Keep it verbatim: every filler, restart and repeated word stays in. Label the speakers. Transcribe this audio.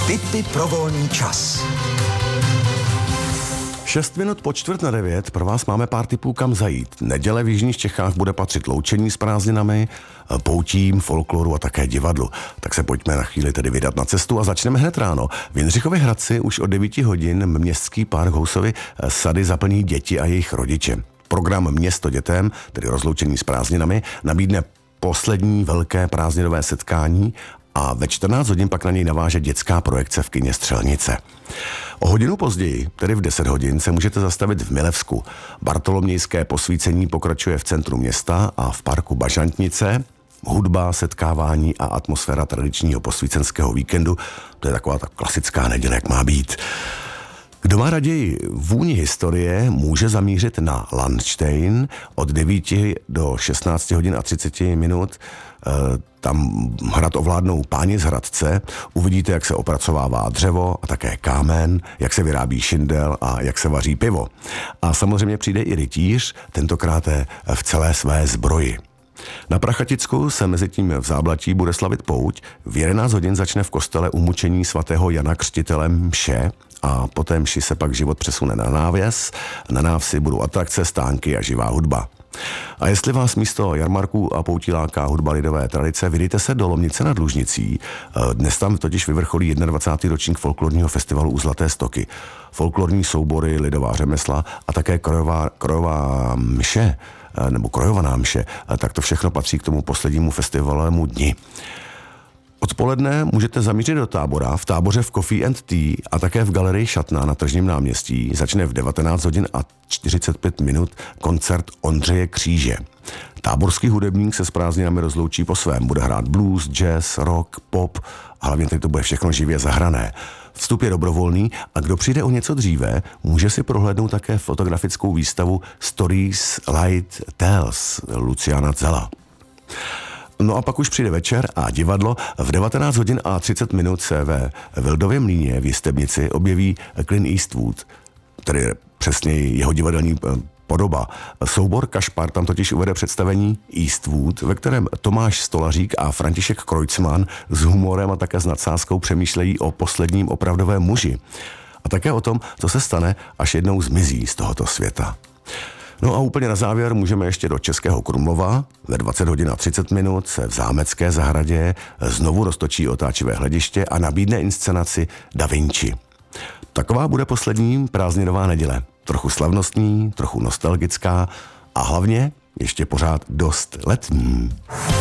Speaker 1: Tipy pro volný čas.
Speaker 2: Šest minut po čtvrt na devět pro vás máme pár tipů, kam zajít. Neděle v jižních Čechách bude patřit loučení s prázdninami, poutím, folkloru a také divadlu. Tak se pojďme na chvíli tedy vydat na cestu a začneme hned ráno. V Jindřichově Hradci už od devíti hodin městský park Housovy sady zaplní děti a jejich rodiče. Program Město dětem, tedy rozloučení s prázdninami, nabídne poslední velké prázdninové setkání a ve čtrnáct hodin pak na něj naváže dětská projekce v kině Střelnice. O hodinu později, tedy v deset hodin, se můžete zastavit v Milevsku. Bartolomějské posvícení pokračuje v centru města a v parku Bažantnice. Hudba, setkávání a atmosféra tradičního posvícenského víkendu, to je taková ta klasická neděle, jak má být. Kdo má raději vůni historie, může zamířit na Landštejn od devíti do šestnácti hodin a třiceti minut. Tam hrad ovládnou páni z Hradce. Uvidíte, jak se opracovává dřevo a také kámen, jak se vyrábí šindel a jak se vaří pivo. A samozřejmě přijde i rytíř, tentokrát v celé své zbroji. Na Prachaticku se mezi tím v Záblatí bude slavit pouť. V jedenáct hodin začne v kostele umučení svatého Jana Křtitele mše a poté mši se pak život přesune na návěs. Na návsi budou atrakce, stánky a živá hudba. A jestli vás místo jarmarků a poutí láká hudba lidové tradice, vydejte se do Lomnice nad Lužnicí. Dnes tam totiž vyvrcholí dvacátý první ročník folklorního festivalu U Zlaté stoky. Folklorní soubory, lidová řemesla a také krojová, krojová mše, nebo krojovaná mše, tak to všechno patří k tomu poslednímu festivalovému dni. Odpoledne můžete zamířit do Tábora, v Táboře v Coffee and Tea a také v galerii Šatna na Tržním náměstí. Začne v devatenáct hodin a čtyřicet pět minut koncert Ondřeje Kříže. Táborský hudebník se s prázdninami rozloučí po svém. Bude hrát blues, jazz, rock, pop a hlavně teď to bude všechno živě zahrané. Vstup je dobrovolný a kdo přijde o něco dříve, může si prohlédnout také fotografickou výstavu Stories Light Tells Luciana Zela. No a pak už přijde večer a divadlo. V devatenáct hodin a třicet minut se ve Vildově mlýně v Jistebnici objeví Clint Eastwood, tedy přesně jeho divadelní podoba. Soubor Kašpar tam totiž uvede představení Eastwood, ve kterém Tomáš Stolařík a František Kreutzmann s humorem a také s nadsázkou přemýšlejí o posledním opravdovém muži. A také o tom, co se stane, až jednou zmizí z tohoto světa. No a úplně na závěr můžeme ještě do Českého Krumlova. Ve dvacet hodin a třicet minut se v Zámecké zahradě znovu roztočí otáčivé hlediště a nabídne inscenaci Da Vinci. Taková bude poslední prázdninová neděle. Trochu slavnostní, trochu nostalgická a hlavně ještě pořád dost letní.